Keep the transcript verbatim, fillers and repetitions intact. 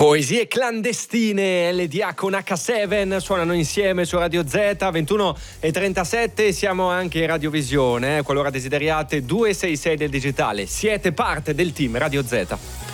Poesie clandestine, L D A con acca sette suonano insieme su Radio Z, ventuno e trentasette. Siamo anche in radiovisione, eh, qualora desideriate, due sei sei del digitale. Siete parte del team Radio Z.